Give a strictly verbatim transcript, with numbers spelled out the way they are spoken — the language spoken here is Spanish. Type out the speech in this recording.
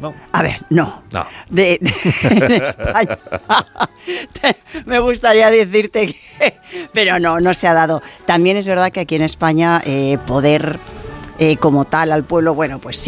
¿no? A ver, no. No. De, de- en España. Me gustaría decirte que... Pero no, no se ha dado. También es verdad que aquí en España eh, poder eh, como tal al pueblo, bueno, pues sí.